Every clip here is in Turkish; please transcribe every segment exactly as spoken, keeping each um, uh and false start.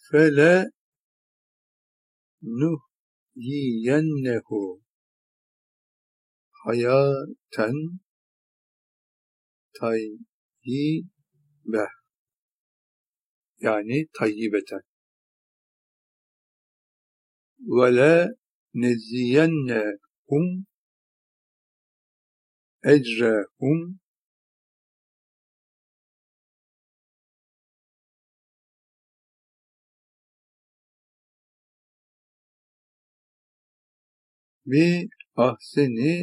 fele nuhyiyennehu hayaten tayyibe, yani tayyibeten. Ve le neziyennehum ecrehum bi ahseni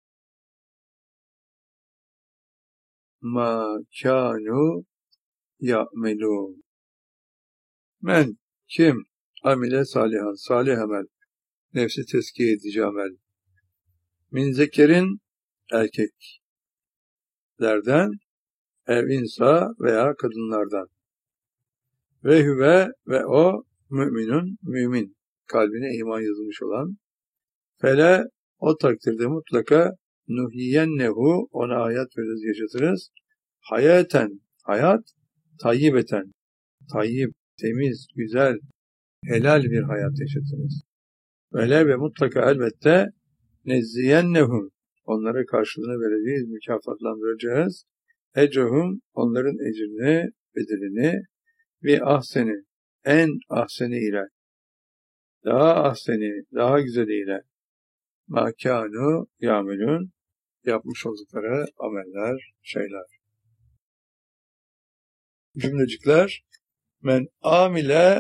ma kânu ya'melûn. Men, kim amile salihan, salih amel, nefsi tezkiye edici amel, min zekerin, erkeklerden, ev insa veya kadınlardan, ve hüve ve o müminun, mümin, kalbine iman yazılmış olan, fele o takdirde mutlaka nuhiyennehu, ona hayat veririz, yaşatırız, hayaten, hayat, tayyibeten, tayyib, temiz, güzel, helal bir hayat yaşatırız. Öyle ve mutlaka elbette nezziyennehum, onlara karşılığını vereceğiz, mükafatlandıracağız. Ecrehum, onların ecrini, bedelini, bir ahseni, en ahseni ile, daha ahseni, daha güzeliyle, makânu yâmelûn, yapmış oldukları ameller, şeyler. Cümlecikler, men amile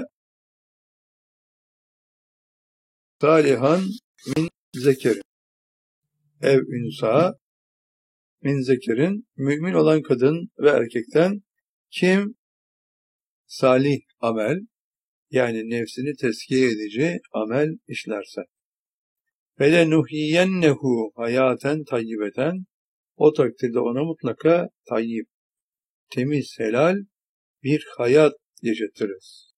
salihan min zekerin, ev ünsa, min zekerin, mümin olan kadın ve erkekten, kim salih amel, yani nefsini tezkiye edici amel işlerse. Fele nuhiyennehu hayaten tayyibeten, o takdirde ona mutlaka tayyib, temiz, helal bir hayat yaşatırız.